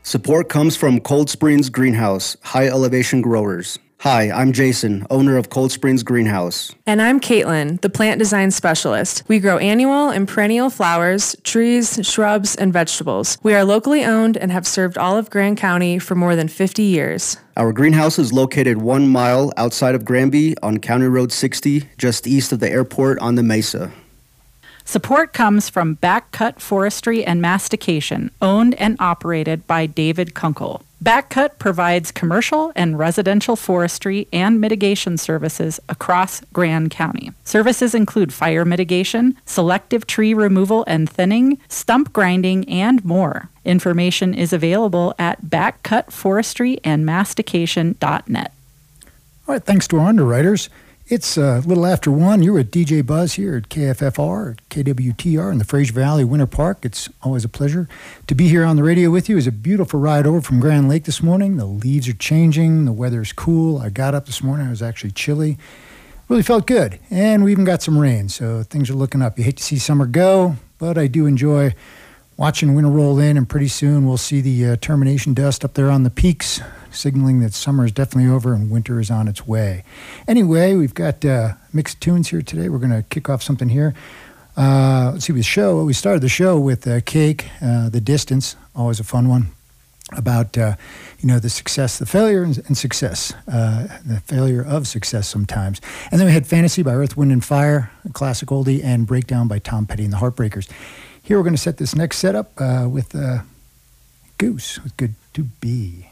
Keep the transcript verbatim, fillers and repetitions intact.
Support comes from Cold Springs Greenhouse, high elevation growers. Hi, I'm Jason, owner of Cold Springs Greenhouse. And I'm Caitlin, the plant design specialist. We grow annual and perennial flowers, trees, shrubs, and vegetables. We are locally owned and have served all of Grand County for more than fifty years. Our greenhouse is located one mile outside of Granby on County Road sixty, just east of the airport on the Mesa. Support comes from Backcut Forestry and Mastication, owned and operated by David Kunkel. Backcut provides commercial and residential forestry and mitigation services across Grand County. Services include fire mitigation, selective tree removal and thinning, stump grinding, and more. Information is available at backcut forestry and mastication dot net. All right, thanks to our underwriters. It's a little after one. You're with D J Buzz here at K F F R, at K W T R in the Fraser Valley Winter Park. It's always a pleasure to be here on the radio with you. It was a beautiful ride over from Grand Lake this morning. The leaves are changing. The weather's cool. I got up this morning. I was actually chilly. Really felt good. And we even got some rain, so things are looking up. You hate to see summer go, but I do enjoy watching winter roll in, and pretty soon we'll see the uh, termination dust up there on the peaks, signaling that summer is definitely over and winter is on its way. Anyway, we've got uh, mixed tunes here today. We're going to kick off something here. Uh, let's see, the show, we started the show with uh, Cake, uh, The Distance, always a fun one, about, uh, you know, the success, the failure and, and success, uh, the failure of success sometimes. And then we had Fantasy by Earth, Wind and Fire, a classic oldie, and Breakdown by Tom Petty and the Heartbreakers. Here we're going to set this next setup uh, with uh, Goose, with Good to Be.